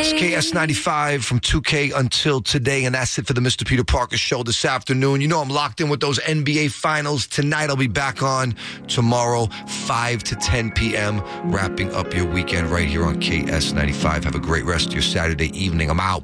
It's KS95 from 2K until today, and that's it for the Mr. Peter Parker Show this afternoon. You know I'm locked in with those NBA Finals. Tonight I'll be back on tomorrow, 5 to 10 p.m., wrapping up your weekend right here on KS95. Have a great rest of your Saturday evening. I'm out.